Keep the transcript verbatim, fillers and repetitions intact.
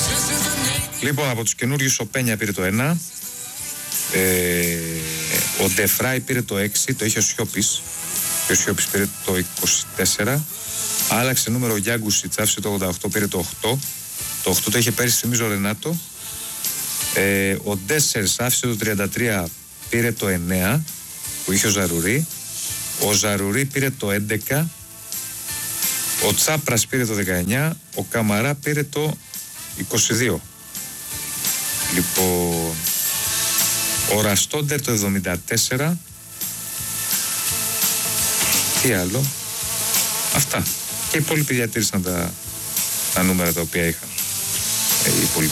Λοιπόν, από τους καινούριους ο Πένια πήρε το ένα, ε, ο Ντεφράι πήρε το έξι, το είχε ο Σιώπης, και ο Σιώπης πήρε το είκοσι τέσσερα. Άλλαξε νούμερο ο Γιάγκουσιτς, άφησε το ογδόντα οκτώ, πήρε το οκτώ. Το οκτώ το είχε πέρυσι, θυμίζω, ο Ρενάτο. Ε, ο Ντέσσερς άφησε το τριάντα τρία, πήρε το εννέα, που είχε ο Ζαρουρί. Ο Ζαρουρί πήρε το έντεκα. Ο Τσάπρας πήρε το δεκαεννέα. Ο Καμαρά πήρε το είκοσι δύο. Λοιπόν, ο Ραστόντερ το εβδομήντα τέσσερα. Τι άλλο? Αυτά. Και οι υπόλοιποι διατήρησαν τα, τα νούμερα τα οποία είχαν. Ε, οι υπόλοιποι